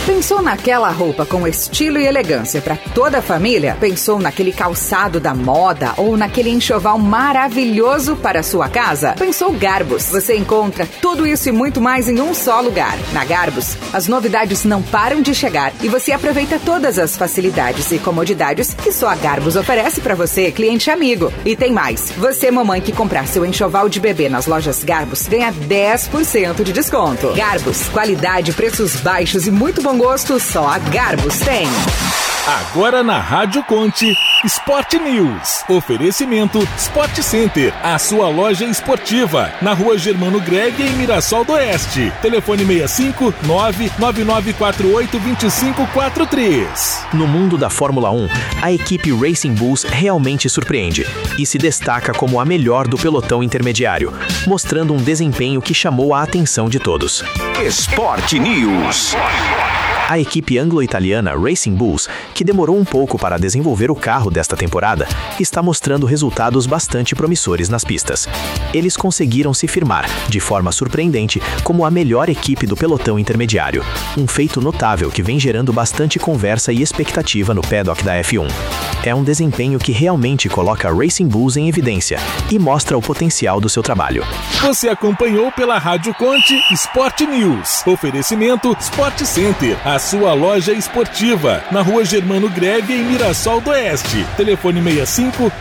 Pensou naquela roupa com estilo e elegância para toda a família? Pensou naquele calçado da moda ou naquele enxoval maravilhoso para a sua casa? Pensou Garbus. Você encontra tudo isso e muito mais em um só lugar. Na Garbus, as novidades não param de chegar e você aproveita todas as facilidades e comodidades que só a Garbus oferece para você, cliente amigo. E tem mais. Você, mamãe, que comprar seu enxoval de bebê nas lojas Garbus, ganha 10% de desconto. Garbus, qualidade, preços baixos e muito bom gosto, só a Garbus tem. Agora na Rádio Conte, Sport News. Oferecimento Sport Center, a sua loja esportiva, na Rua Germano Greg, em Mirassol do Oeste. Telefone 65 999482543. No mundo da Fórmula 1, a equipe Racing Bulls realmente surpreende e se destaca como a melhor do pelotão intermediário, mostrando um desempenho que chamou a atenção de todos. Sport News. A equipe anglo-italiana Racing Bulls, que demorou um pouco para desenvolver o carro desta temporada, está mostrando resultados bastante promissores nas pistas. Eles conseguiram se firmar, de forma surpreendente, como a melhor equipe do pelotão intermediário, um feito notável que vem gerando bastante conversa e expectativa no paddock da F1. É um desempenho que realmente coloca Racing Bulls em evidência e mostra o potencial do seu trabalho. Você acompanhou pela Rádio Conte Sport News. Oferecimento Sport Center, a sua loja esportiva, na Rua Germano Greve, em Mirassol do Oeste. Telefone 65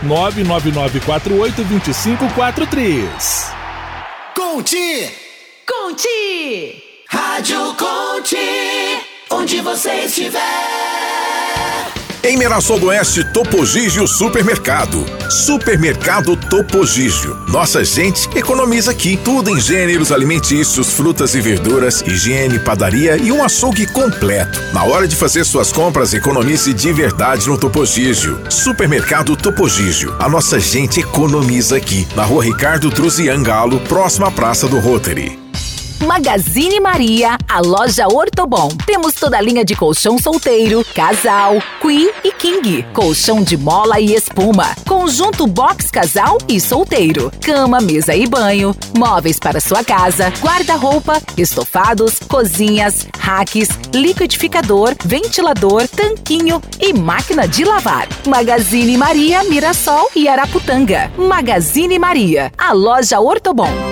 999482543. Conte! Conte! Rádio Conte! Onde você estiver! Em Mirassol do Oeste, Topo Gigio Supermercado. Supermercado Topo Gigio. Nossa gente economiza aqui. Tudo em gêneros alimentícios, frutas e verduras, higiene, padaria e um açougue completo. Na hora de fazer suas compras, economize de verdade no Topo Gigio. Supermercado Topo Gigio. A nossa gente economiza aqui. Na Rua Ricardo Druzian Galo, próxima à Praça do Rotary. Magazine Maria, a loja Ortobon. Temos toda a linha de colchão solteiro, casal, queen e king. Colchão de mola e espuma. Conjunto box casal e solteiro. Cama, mesa e banho. Móveis para sua casa. Guarda-roupa, estofados, cozinhas, racks, liquidificador, ventilador, tanquinho e máquina de lavar. Magazine Maria, Mirassol e Araputanga. Magazine Maria, a loja Ortobon.